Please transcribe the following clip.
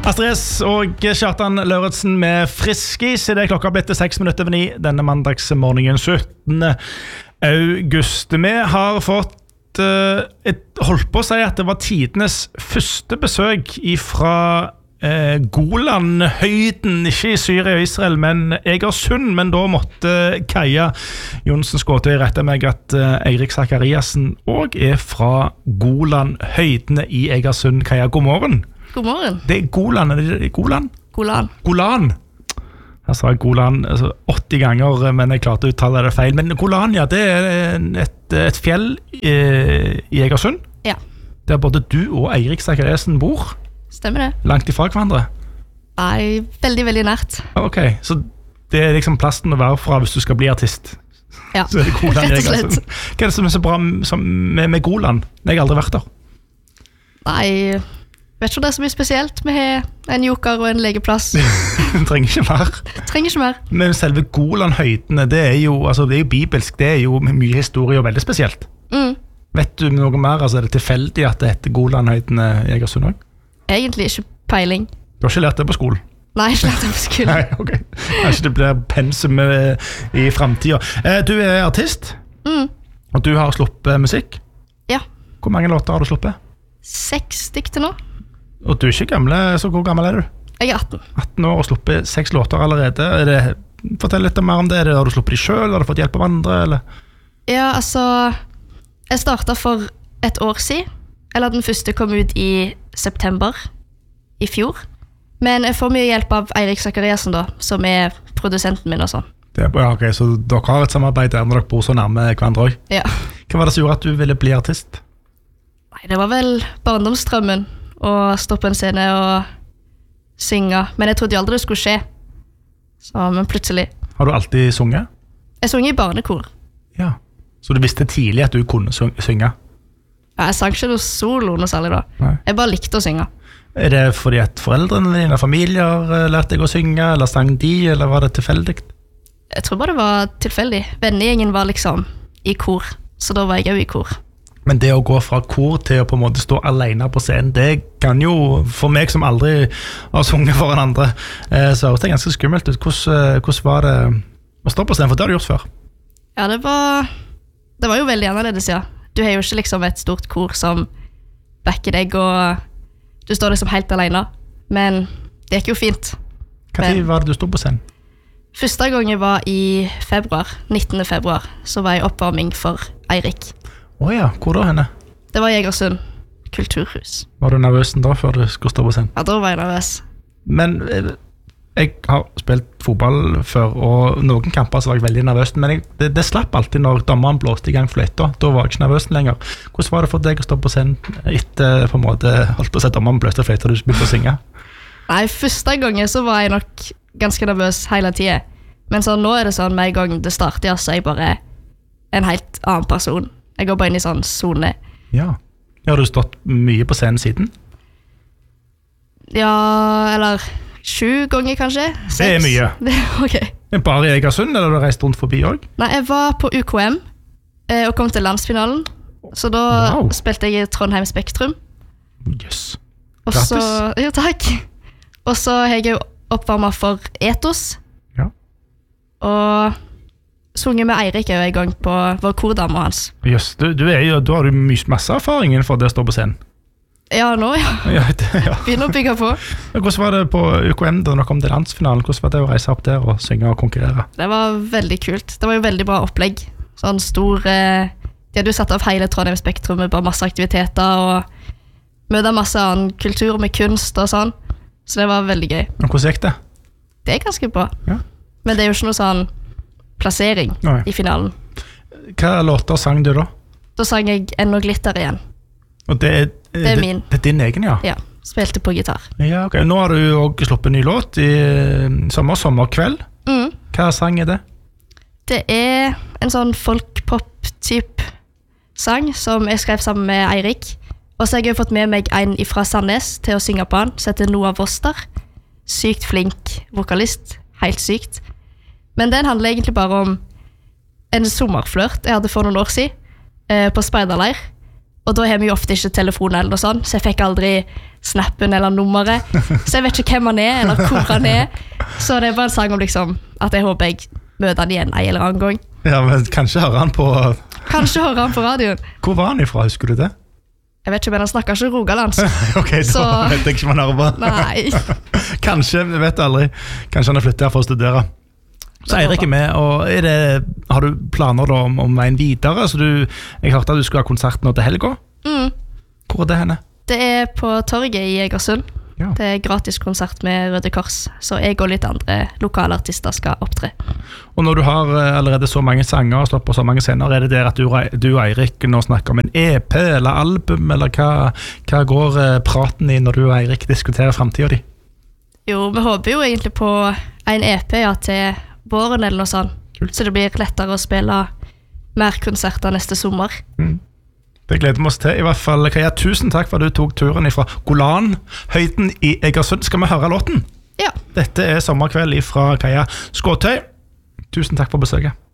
Astrid S og Kjartan Lauritsen med Friskis. Det klokka blitt til 8:06 denne mandagsmorgenen 17. august. Vi har fått holdt på å si at det var tidenes første besøk fra Golanhøyden, ikke i Syria og Israel, men Egersund. Men da måtte Kaja Jonsen Skåtøy rette meg at Eirik Zakariassen også fra Golanhøydene i Egersund. Kaja, god morgen. God morgen. Det Golan, er det Golan? Golan. Jeg sa Golan 80 ganger, men jeg klarte å uttale det feil. Men Golan, ja, det et fjell i Egersund. Ja. Der både du og Eirik Zakariassen bor. Stemmer det. Langt ifra hverandre. Nei, veldig, veldig nært. Ok, så det liksom plassen å være fra hvis du skal bli artist. Ja, så det Golan i rett og slett. Egersund. Hva er det som er så bra med Golan? Jeg har aldri vært der. Nei, vet ikke om det er så mye spesielt. Vi har en joker og en legeplass. Trenger ikke mer. Men selve Golanhøydene, det er jo bibelsk, det er jo mye historie og veldig spesielt. Vet du noe mer? Er det tilfeldig at det heter Golanhøydene i Egersund også? Egentlig ikke peiling. Du har ikke lært det på skolen? Nei, ikke lært det på skolen. Nei, ok. Kanskje det blir pensum i fremtiden. Du er artist, og du har sluppet musikk. Ja. Hvor mange låter har du sluppet? 6 stykk til nå. Og du er ikke gamle, så hvor gammel er du? Jeg er 18. 18 år og sluppet 6 låter allerede. Fortell litt mer om det. Har du sluppet de selv? Har du fått hjelp av andre? Eller? Ja, jeg startet for et år siden. Eller den første kom ut i september i fjor. Men jeg får mye hjelp av Eirik Zakariassen da, som er produsenten min og sånn. Det er bra, ok. Så dere har et samarbeid der når dere bor så nærme hverandre også? Ja. Hva var det som gjorde at du ville bli artist? Nei, det var vel barndomsdrømmen å stå på en scene og synge. Men jeg trodde jo aldri det skulle skje. Men plutselig. Har du alltid sunget? Jeg sang i barnekor. Ja, så du visste tidlig at du kunne synge? Ja, jeg sang ikke noe solo noe særlig da. Nei. Jeg bare likte å synge. Er det fordi at foreldrene dine, familier, lærte deg å synge, eller sang de, eller var det tilfeldig? Jeg tror bare det var tilfeldig. Vennegjengen var liksom i kor, så da var jeg jo i kor. Men det å gå fra kor til å på en måte stå alene på scenen, det kan jo, for meg som aldri har sunget foran andre, så høres det ganske skummelt ut. Hvordan var det å stå på scenen, for det har du gjort før? Ja, det var jo veldig annerledes, ja. Du har jo ikke liksom et stort kor som backer deg, og du står liksom helt alene. Men det gikk jo fint. Hva tid var det du stod på scenen? Første gang jeg var i februar, 19. februar, så var jeg oppvarming for Eirik. Åja, hvor da henne? Det var Egersund kulturhus. Var du nervøs da før du skulle stå på scenen? Ja, da var jeg nervøs. Men jeg har spilt fotball før, og noen kamper så var jeg veldig nervøs, men det slapp alltid når dommeren blåste i gang fløyta. Da var jeg ikke nervøs lenger. Hvordan var det for deg å stå på scenen etter på en måte holdt på å si dommeren blåste fløyta og du begynte å synge? Nei, første gangen så var jeg nok ganske nervøs hele tiden. Men nå er det sånn, med en gang det starter, så er jeg bare en helt annen person. Jeg går bare inn i sånn zone. Ja. Har du stått mye på scenen siden? Ja, eller 7 ganger kanskje. 6. Det er mye. Ok. Men bare i Egersund, eller har du reist rundt forbi også? Nei, jeg var på UKM og kom til landsfinalen. Så da spilte jeg i Trondheim Spektrum. Yes. Grattis. Jo, takk. Og så har jeg jo oppvarmet for Etos. Ja. Og sunget med Eirik er jo en gang på vår kordame hans. Yes, du har jo masse erfaring innenfor det å stå på scenen. Ja, nå, ja. Begynner å bygge på. Hvordan var det på UKM da dere kom til landsfinalen? Hvordan var det å reise opp der og synge og konkurrere? Det var veldig kult. Det var jo veldig bra opplegg. Sånn stor... De hadde jo satt av hele Trondheim Spektrum med bare masse aktiviteter og møte masse annen kultur med kunst og sånn. Så det var veldig gøy. Og hvordan gikk det? Det er ganske bra. Ja. Men det er jo ikke noe sånn plassering i finalen. Hva låter sang du da? Da sang jeg Ennå glitter igjen. Og det er min. Det er din egen, ja? Ja, spilte på gitar. Ja, ok. Nå har du jo også sluppet en ny låt i sommerkveld. Hva sang er det? Det er en sånn folk-pop-typ sang som jeg skrev sammen med Eirik. Og så har jeg fått med meg en fra Sandnes til å synge på han, som heter Noah Voster. Sykt flink vokalist, helt sykt. Men den handler egentlig bare om en sommerflørt jeg hadde for noen år siden på speiderleir. Og da har vi jo ofte ikke telefon eller noe sånt, så jeg fikk aldri snappen eller nummeret. Så jeg vet ikke hvem han eller hvor han Så det er bare en sang om liksom, at jeg håper jeg møter han igjen en eller annen gang. Ja, men kanskje hører han på... Kanskje hører han på radioen. Hvor var han ifra, husker du det? Jeg vet ikke, men han snakker ikke rogalands. Ok, da vet jeg ikke om han hører på. Nei. Kanskje, vi vet aldri. Kanskje han har flyttet her for å studere. Så Eirik med, og har du planer da om veien videre? Så jeg hørte at du skulle ha konsert nå til helga. Hvor det henne? Det på torget i Egersund. Ja. Det gratis konsert med Røde Kors, så jeg og litt andre lokale artister skal opptre. Og når du har allerede så mange sanger og slått på så mange scener, det der at du og Eirik nå snakker om en EP eller album, eller hva går praten i når du og Eirik diskuterer fremtiden din? Jo, vi håper jo egentlig på en EP til våren eller noe sånt, så det blir lettere å spille mer konserter neste sommer. Det gleder vi oss til. I hvert fall, Kaja, tusen takk for at du tok turen fra Golan, høyden i Egersund. Skal vi høre låten? Ja. Dette Sommerkveld fra Kaja Skåtøy. Tusen takk for besøket.